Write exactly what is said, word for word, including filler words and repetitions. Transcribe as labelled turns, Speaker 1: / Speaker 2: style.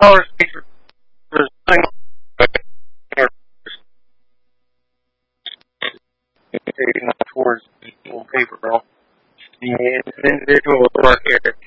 Speaker 1: color space was taking towards the paper. The individual work here.